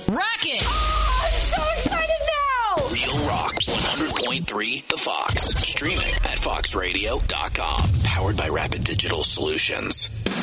Rock it! Oh, I'm so excited now! Real Rock 100.3 The Fox. Streaming at foxradio.com. Powered by Rapid Digital Solutions.